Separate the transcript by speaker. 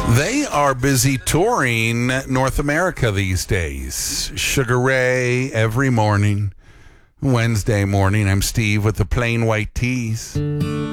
Speaker 1: They are busy touring North America these days. Sugar Ray every morning. Wednesday morning, I'm Steve with the Plain White Tees.